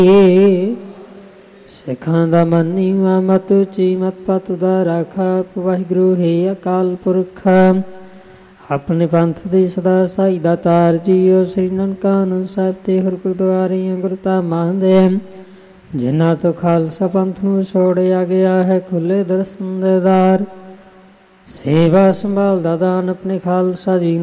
ਸਿੱਖਾਂ ਦਾ ਮਨ ਨੀਵਾ ਮਤ ਉੱਚੀ ਮਤ ਪਤ ਦਾ ਰਾਖਾ। ਵਾਹਿਗੁਰੂ ਹੈ ਅਕਾਲ ਪੁਰਖ ਆਪਣੇ ਪੰਥ ਦੀ ਸਦਾ ਸਾਈ ਦਾ ਤਾਰ ਜੀਓ। ਸ੍ਰੀ ਨਨਕਾਨੰਦ ਸਾਹਿਬ ਤੇ ਹੋਰ ਗੁਰਦੁਆਰਿਆਂ ਗੁਰਧਾਮਾਂ ਦੇ ਜਿਨ੍ਹਾਂ ਤੋਂ ਖਾਲਸਾ ਪੰਥ ਨੂੰ ਛੋੜਿਆ ਗਿਆ ਹੈ ਖੁੱਲੇ ਦਰਸ਼ਨ ਦੇ ਦਾਰ। ਸੇਵਾ ਸੰਭਾਲ ਦਾ ਦਾਨ ਆਪਣੇ ਖਾਲਸਾ ਜੀ